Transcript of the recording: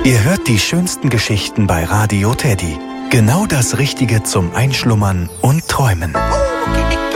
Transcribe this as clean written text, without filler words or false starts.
Ihr hört die schönsten Geschichten bei Radio Teddy. Genau das Richtige zum Einschlummern und Träumen. Okay.